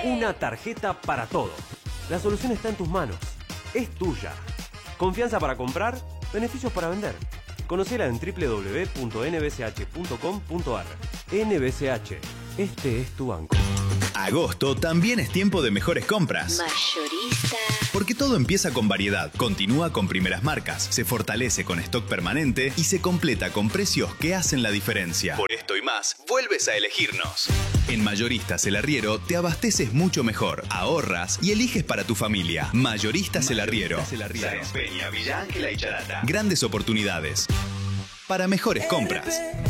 Una tarjeta para todo. La solución está en tus manos. Es tuya. Confianza para comprar, beneficios para vender. Conocela en www.nbsh.com.ar. NBCH. Este es tu banco. Agosto también es tiempo de mejores compras. Mayorista. Porque todo empieza con variedad, continúa con primeras marcas, se fortalece con stock permanente y se completa con precios que hacen la diferencia. Por esto y más, vuelves a elegirnos. En Mayoristas El Arriero te abasteces mucho mejor, ahorras y eliges para tu familia. Mayoristas El Arriero. Sáenz Peña, Villa Ángela y Charata. Grandes oportunidades para mejores compras.